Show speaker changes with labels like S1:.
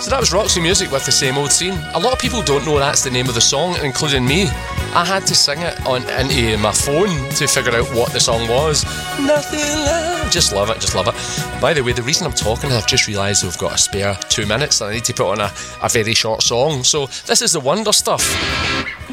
S1: So that was Roxy Music with The Same Old Scene. A lot of people don't know that's the name of the song, including me. I had to sing it into my phone to figure out what the song was. Nothing left. Just love it, just love it. By the way, the reason I'm talking is I've just realised we've got a spare 2 minutes and I need to put on a very short song. So this is The Wonder Stuff.